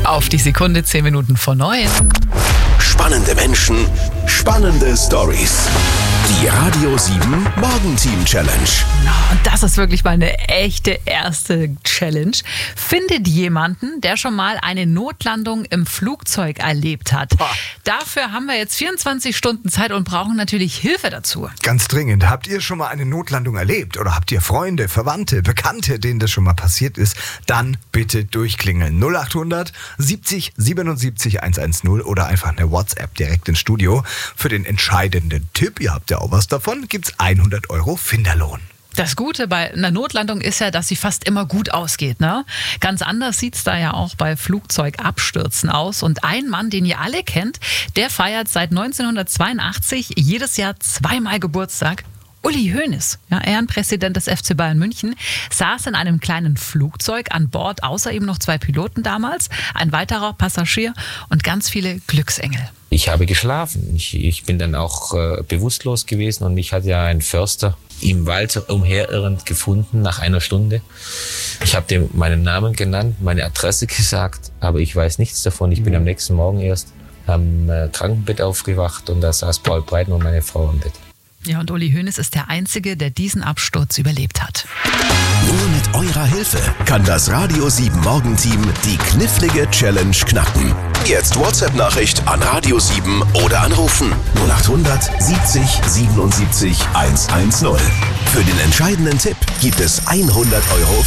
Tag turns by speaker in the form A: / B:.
A: Auf die Sekunde 10 Minuten vor 9.
B: Spannende Menschen, spannende Stories. Die Radio 7 Morgenteam Challenge.
A: Und das ist wirklich mal eine echte erste Challenge. Findet jemanden, der schon mal eine Notlandung im Flugzeug erlebt hat. Dafür haben wir jetzt 24 Stunden Zeit und brauchen natürlich Hilfe dazu.
C: Ganz dringend. Habt ihr schon mal eine Notlandung erlebt? Oder habt ihr Freunde, Verwandte, Bekannte, denen das schon mal passiert ist? Dann bitte durchklingeln. 0800 70 77 110 oder einfach eine WhatsApp direkt ins Studio. Für den entscheidenden Tipp, ihr habt ja auch was davon, gibt's 100 € Finderlohn.
A: Das Gute bei einer Notlandung ist ja, dass sie fast immer gut ausgeht, ne? Ganz anders sieht's da ja auch bei Flugzeugabstürzen aus. Und ein Mann, den ihr alle kennt, der feiert seit 1982 jedes Jahr zweimal Geburtstag. Uli Hoeneß, ja, Ehrenpräsident des FC Bayern München, saß in einem kleinen Flugzeug an Bord, außer ihm noch 2 Piloten damals, ein weiterer Passagier und ganz viele Glücksengel.
D: Ich habe geschlafen. Ich bin dann auch bewusstlos gewesen und mich hat ja ein Förster im Wald umherirrend gefunden nach einer Stunde. Ich habe dem meinen Namen genannt, meine Adresse gesagt, aber ich weiß nichts davon. Ich bin am nächsten Morgen erst am Krankenbett aufgewacht und da saß Paul Breitner, meine Frau, im Bett.
A: Ja, und Uli Hoeneß ist der Einzige, der diesen Absturz überlebt hat.
B: Nur mit eurer Hilfe kann das Radio 7 Morgenteam die knifflige Challenge knacken. Jetzt WhatsApp-Nachricht an Radio 7 oder anrufen 0800 70 77 110. Für den entscheidenden Tipp gibt es 100 €